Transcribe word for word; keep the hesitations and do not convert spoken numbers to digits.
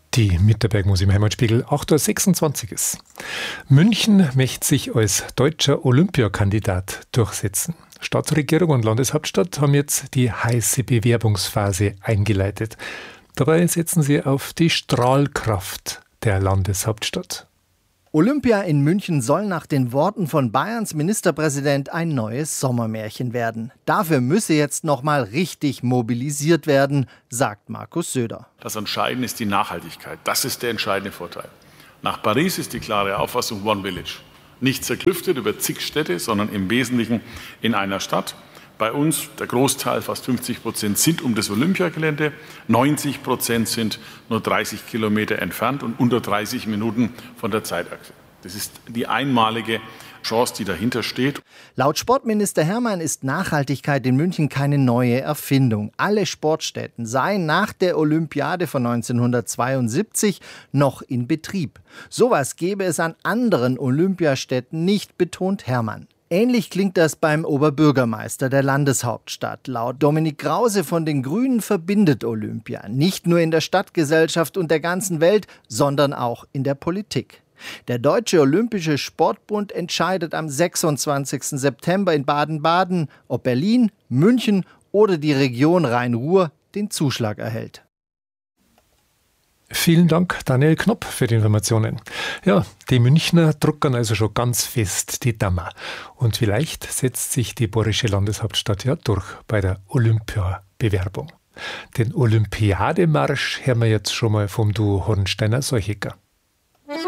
Die Mitterberg-Musik im Heimatspiegel, acht Uhr sechsundzwanzig ist. München möchte sich als deutscher Olympiakandidat durchsetzen. Stadtregierung und Landeshauptstadt haben jetzt die heiße Bewerbungsphase eingeleitet. Dabei setzen sie auf die Strahlkraft der Landeshauptstadt. Olympia in München soll nach den Worten von Bayerns Ministerpräsident ein neues Sommermärchen werden. Dafür müsse jetzt noch mal richtig mobilisiert werden, sagt Markus Söder. Das Entscheidende ist die Nachhaltigkeit. Das ist der entscheidende Vorteil. Nach Paris ist die klare Auffassung One Village. Nicht zerklüftet über zig Städte, sondern im Wesentlichen in einer Stadt. Bei uns, der Großteil, fast fünfzig Prozent, sind um das Olympiagelände. neunzig Prozent sind nur dreißig Kilometer entfernt und unter dreißig Minuten von der Zeitachse. Das ist die einmalige Chance, die dahinter steht. Laut Sportminister Hermann ist Nachhaltigkeit in München keine neue Erfindung. Alle Sportstätten seien nach der Olympiade von neunzehnhundertzweiundsiebzig noch in Betrieb. Sowas gäbe es an anderen Olympiastätten nicht, betont Hermann. Ähnlich klingt das beim Oberbürgermeister der Landeshauptstadt. Laut Dominik Krause von den Grünen verbindet Olympia nicht nur in der Stadtgesellschaft und der ganzen Welt, sondern auch in der Politik. Der Deutsche Olympische Sportbund entscheidet am sechsundzwanzigsten September in Baden-Baden, ob Berlin, München oder die Region Rhein-Ruhr den Zuschlag erhält. Vielen Dank, Daniel Knopp, für die Informationen. Ja, die Münchner druckern also schon ganz fest die Dammer. Und vielleicht setzt sich die bayerische Landeshauptstadt ja durch bei der Olympia-Bewerbung. Den Olympiademarsch hören wir jetzt schon mal vom Duo Hornsteiner-Solchecker.